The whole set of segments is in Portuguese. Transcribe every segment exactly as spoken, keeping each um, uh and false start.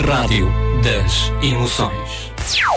Rádio das Emoções.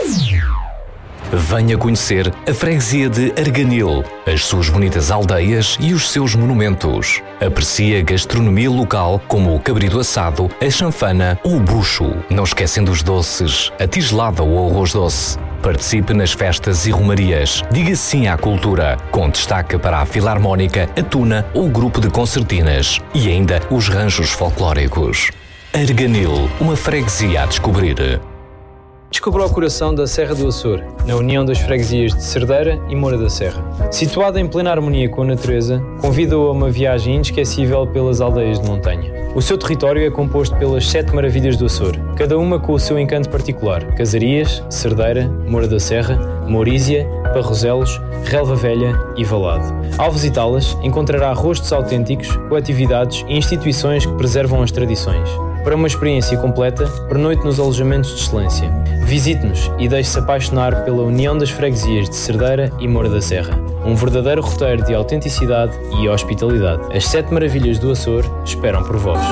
Venha conhecer a freguesia de Arganil, as suas bonitas aldeias e os seus monumentos. Aprecie a gastronomia local como o cabrito assado, a chanfana ou o bucho. Não esquecendo os doces, a tigelada ou o arroz doce. Participe nas festas e romarias. Diga sim à cultura, com destaque para a filarmónica, a tuna ou o grupo de concertinas. E ainda os ranchos folclóricos. Arganil, uma freguesia a descobrir. Descubra o coração da Serra do Açor, na união das freguesias de Cerdeira e Moura da Serra. Situada em plena harmonia com a natureza, convida-o a uma viagem inesquecível pelas aldeias de montanha. O seu território é composto pelas sete maravilhas do Açor, cada uma com o seu encanto particular: Casarias, Cerdeira, Moura da Serra, Mourísia, Parroselos, Relva Velha e Valado. Ao visitá-las, encontrará rostos autênticos, coletividades e instituições que preservam as tradições. Para uma experiência completa, pernoite nos alojamentos de excelência. Visite-nos e deixe-se apaixonar pela união das freguesias de Cerdeira e Moura da Serra. Um verdadeiro roteiro de autenticidade e hospitalidade. As sete maravilhas do Açor esperam por vós.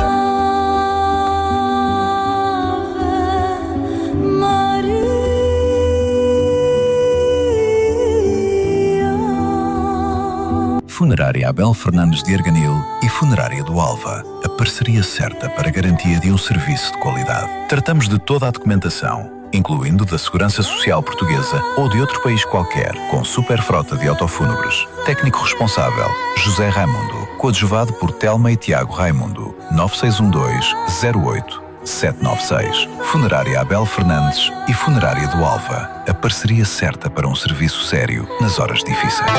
Funerária Abel Fernandes de Arganil e Funerária do Alva, a parceria certa para a garantia de um serviço de qualidade. Tratamos de toda a documentação, incluindo da Segurança Social Portuguesa ou de outro país qualquer, com super frota de autofúnebres. Técnico responsável, José Raimundo, coadjuvado por Telma e Tiago Raimundo, nove seis um dois, zero oito, sete nove seis. Funerária Abel Fernandes e Funerária do Alva, a parceria certa para um serviço sério nas horas difíceis.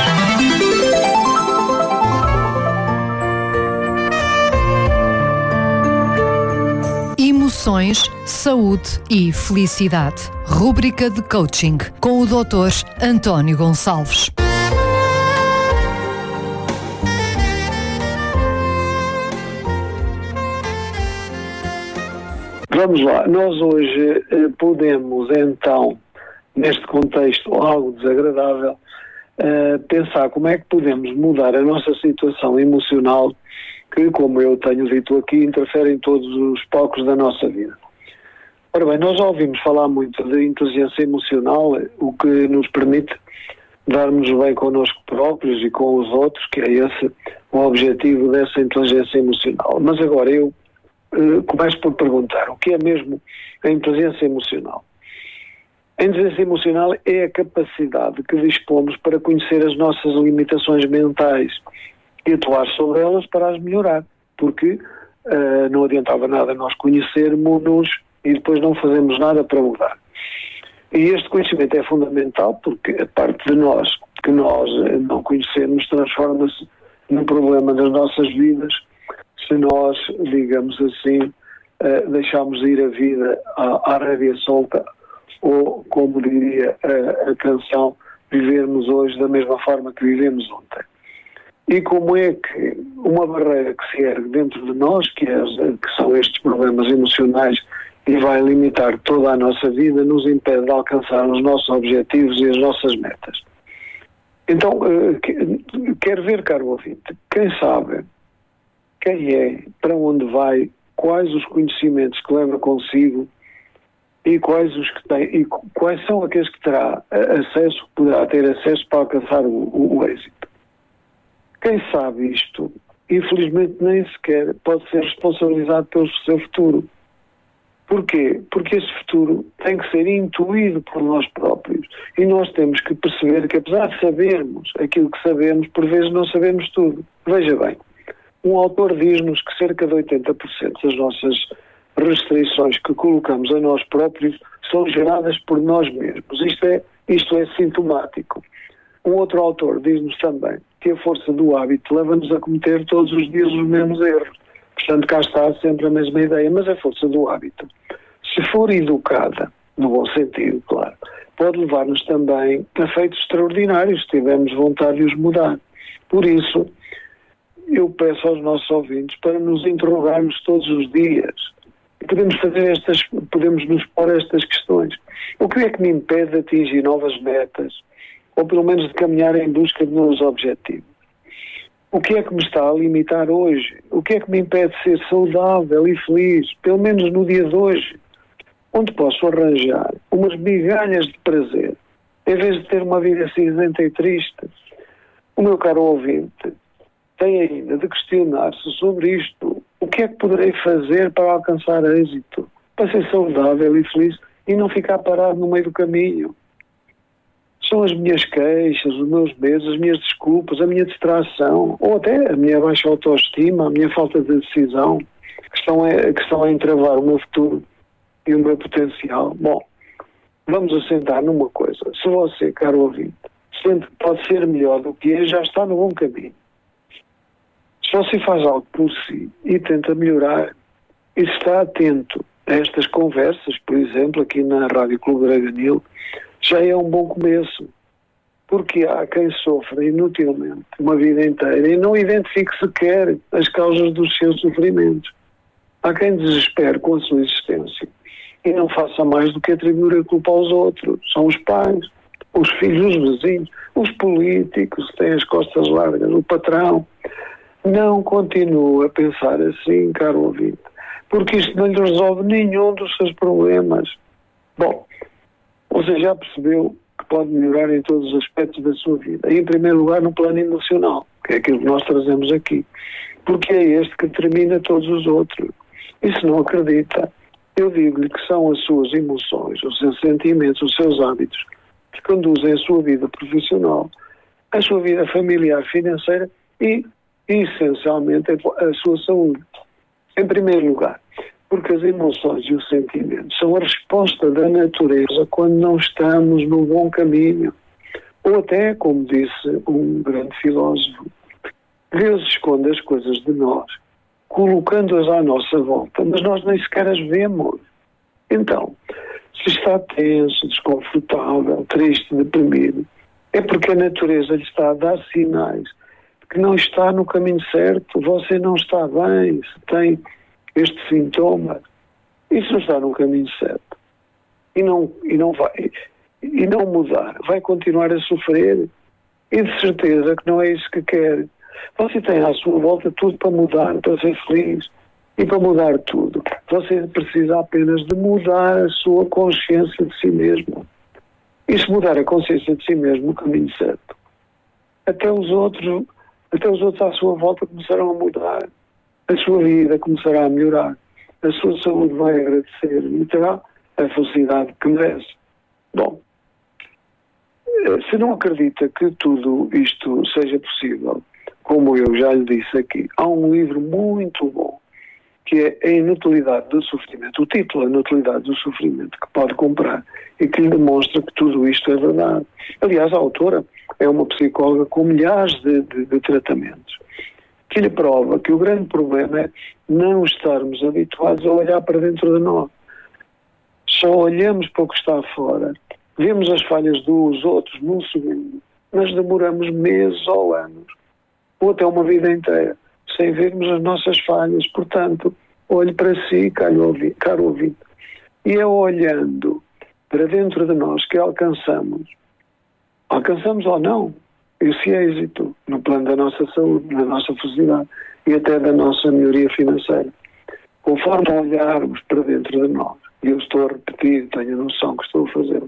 Emoções, saúde e felicidade. Rúbrica de coaching com o doutor António Gonçalves. Vamos lá, nós hoje eh, podemos então, neste contexto algo desagradável, eh, pensar como é que podemos mudar a nossa situação emocional, que, como eu tenho dito aqui, interfere em todos os focos da nossa vida. Ora bem, nós já ouvimos falar muito de inteligência emocional, o que nos permite darmos bem connosco próprios e com os outros, que é esse o objetivo dessa inteligência emocional. Mas agora eu eh, começo por perguntar, o que é mesmo a inteligência emocional? A inteligência emocional é a capacidade que dispomos para conhecer as nossas limitações mentais e atuar sobre elas para as melhorar, porque uh, não adiantava nada nós conhecermos-nos e depois não fazemos nada para mudar. E este conhecimento é fundamental porque a parte de nós que nós não conhecemos transforma-se num problema das nossas vidas se nós, digamos assim, uh, deixarmos ir a vida à, à rédea solta ou, como diria a, a canção, vivermos hoje da mesma forma que vivemos ontem. E como é que uma barreira que se ergue dentro de nós, que, é, que são estes problemas emocionais e vai limitar toda a nossa vida, nos impede de alcançar os nossos objetivos e as nossas metas. Então, quero ver, caro ouvinte, quem sabe quem é, para onde vai, quais os conhecimentos que leva consigo e quais os que tem, e quais são aqueles que terá acesso, poderá ter acesso para alcançar o, o, o êxito. Quem sabe isto, infelizmente nem sequer pode ser responsabilizado pelo seu futuro. Porquê? Porque esse futuro tem que ser intuído por nós próprios. E nós temos que perceber que, apesar de sabermos aquilo que sabemos, por vezes não sabemos tudo. Veja bem, um autor diz-nos que cerca de oitenta por cento das nossas restrições que colocamos a nós próprios são geradas por nós mesmos. Isto é, isto é sintomático. Um outro autor diz-nos também que a força do hábito leva-nos a cometer todos os dias os mesmos erros. Portanto, cá está sempre a mesma ideia, mas a força do hábito, se for educada, no bom sentido, claro, pode levar-nos também a feitos extraordinários, se tivermos vontade de os mudar. Por isso, eu peço aos nossos ouvintes para nos interrogarmos todos os dias. Podemos fazer estas, podemos nos pôr estas questões. O que é que me impede de atingir novas metas? Ou pelo menos de caminhar em busca de novos objetivos? O que é que me está a limitar hoje? O que é que me impede de ser saudável e feliz, pelo menos no dia de hoje? onde posso arranjar umas migalhas de prazer, em vez de ter uma vida cinzenta e triste. O meu caro ouvinte tem ainda de questionar-se sobre isto. O que é que poderei fazer para alcançar êxito, para ser saudável e feliz e não ficar parado no meio do caminho? São as minhas queixas, os meus medos, as minhas desculpas, a minha distração, ou até a minha baixa autoestima, a minha falta de decisão, que estão a, que estão a entravar o meu futuro e o meu potencial. Bom, vamos assentar numa coisa. Se você, caro ouvinte, sente que pode ser melhor do que é, já está no bom caminho. Se você faz algo por si e tenta melhorar, e se está atento a estas conversas, por exemplo, aqui na Rádio Clube de Arganil, já é um bom começo. Porque há quem sofra inutilmente uma vida inteira e não identifique sequer as causas dos seus sofrimentos. Há quem desespere com a sua existência e não faça mais do que atribuir a culpa aos outros. São os pais, os filhos, os vizinhos, os políticos que têm as costas largas, o patrão. Não continue a pensar assim, caro ouvinte, porque isto não lhe resolve nenhum dos seus problemas. Bom, você já percebeu que pode melhorar em todos os aspectos da sua vida. E, em primeiro lugar, no plano emocional, que é aquilo que nós trazemos aqui. Porque é este que determina todos os outros. E se não acredita, eu digo-lhe que são as suas emoções, os seus sentimentos, os seus hábitos, que conduzem a sua vida profissional, a sua vida familiar, financeira e, essencialmente, a sua saúde. Em primeiro lugar, porque as emoções e os sentimentos são a resposta da natureza quando não estamos no bom caminho. Ou até, como disse um grande filósofo, Deus esconde as coisas de nós, colocando-as à nossa volta, mas nós nem sequer as vemos. Então, se está tenso, desconfortável, triste, deprimido, é porque a natureza lhe está a dar sinais de que não está no caminho certo, você não está bem, se tem este sintoma, isso não está no caminho certo. E não, e não vai, e não mudar, vai continuar a sofrer, e de certeza que não é isso que quer. Você tem à sua volta tudo para mudar, para ser feliz, e para mudar tudo. Você precisa apenas de mudar a sua consciência de si mesmo. E se mudar a consciência de si mesmo no caminho certo, até os outros, até os outros à sua volta começarão a mudar. A sua vida começará a melhorar. A sua saúde vai agradecer e terá a felicidade que merece. Bom, se não acredita que tudo isto seja possível, como eu já lhe disse aqui, há um livro muito bom, que é A Inutilidade do Sofrimento. O título é A Inutilidade do Sofrimento, que pode comprar e que lhe demonstra que tudo isto é verdade. Aliás, a autora é uma psicóloga com milhares de, de, de tratamentos, que lhe prova que o grande problema é não estarmos habituados a olhar para dentro de nós. Só olhamos para o que está fora, vemos as falhas dos outros num segundo, mas demoramos meses ou anos, ou até uma vida inteira, sem vermos as nossas falhas. Portanto, olhe para si, caro ouvinte, e é olhando para dentro de nós que alcançamos, alcançamos ou não, esse êxito no plano da nossa saúde, da nossa felicidade e até da nossa melhoria financeira. Conforme olharmos para dentro de nós, e eu estou a repetir, tenho a noção que estou a fazer,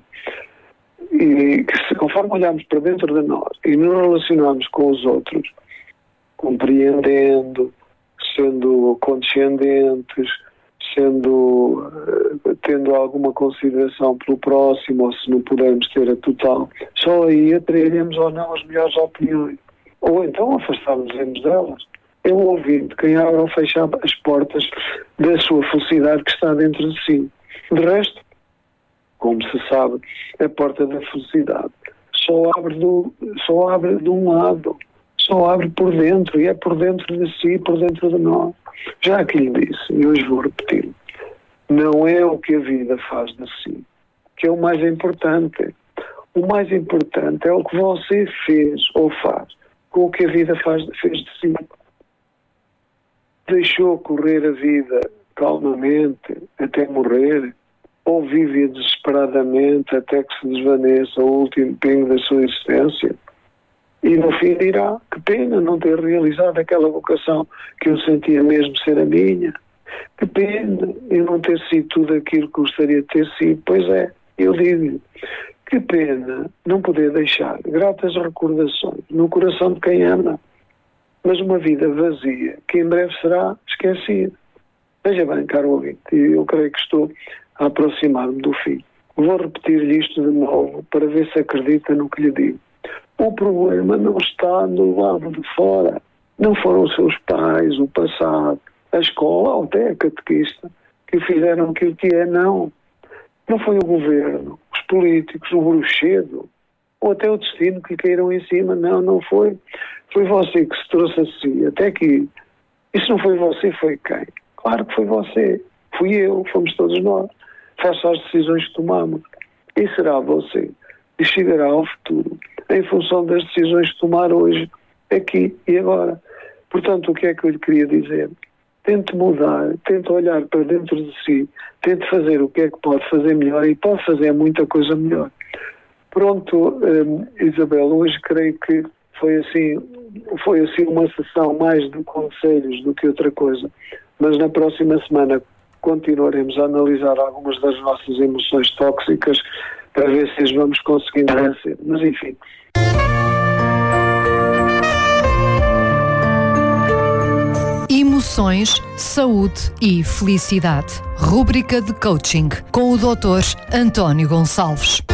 e que se, conforme olharmos para dentro de nós e nos relacionarmos com os outros, compreendendo, sendo condescendentes, sendo, tendo alguma consideração pelo próximo, ou se não pudermos ter a total, só aí atrairemos ou não as melhores opiniões. Ou então afastarmos-nos delas. É o ouvinte quem abre ou fecha as portas da sua felicidade que está dentro de si. De resto, como se sabe, a porta da felicidade só abre, do, só abre de um lado, só abre por dentro, e é por dentro de si, por dentro de nós. Já aqui lhe disse, e hoje vou repetir, não é o que a vida faz de si que é o mais importante. O mais importante é o que você fez ou faz com o que a vida faz, fez de si. Deixou correr a vida calmamente até morrer, ou vive desesperadamente até que se desvaneça o último pingo da sua existência, e no fim dirá: que pena não ter realizado aquela vocação que eu sentia mesmo ser a minha. Que pena eu não ter sido tudo aquilo que gostaria de ter sido. Pois é, eu digo-lhe, que pena não poder deixar gratas recordações no coração de quem ama, mas uma vida vazia que em breve será esquecida. Veja bem, caro ouvinte, eu creio que estou a aproximar-me do fim. Vou repetir-lhe isto de novo para ver se acredita no que lhe digo. O problema não está do lado de fora. Não foram os seus pais, o passado, a escola ou até a catequista que fizeram aquilo que é, não. Não foi o governo, os políticos, o bruxedo, ou até o destino que lhe caíram em cima. Não, não foi. Foi você que se trouxe a si até aqui. E se não foi você, foi quem? Claro que foi você. Fui eu, fomos todos nós. Faça as decisões que tomamos. E será você que chegará ao futuro em função das decisões que tomar hoje, aqui e agora. Portanto, o que é que eu lhe queria dizer? Tente mudar, tente olhar para dentro de si, tente fazer o que é que pode fazer melhor e pode fazer muita coisa melhor. Pronto, hum, Isabel, hoje creio que foi assim, foi assim uma sessão mais de conselhos do que outra coisa, mas na próxima semana continuaremos a analisar algumas das nossas emoções tóxicas para ver se as vamos conseguindo vencer. Mas enfim. Emoções, saúde e felicidade. Rúbrica de coaching com o doutor António Gonçalves.